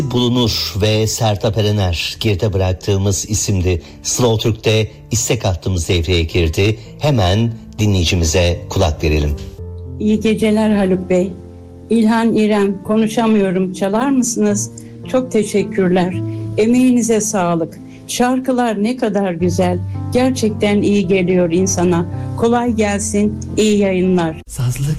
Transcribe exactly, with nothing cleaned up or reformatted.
Bulunur ve Sertab Erener geride bıraktığımız isimdi. Slow Türk'te istek hattımız devreye girdi. Hemen dinleyicimize kulak verelim. İyi geceler Haluk Bey. İlhan İrem, konuşamıyorum, çalar mısınız? Çok teşekkürler. Emeğinize sağlık. Şarkılar ne kadar güzel. Gerçekten iyi geliyor insana. Kolay gelsin, iyi yayınlar. Sazlık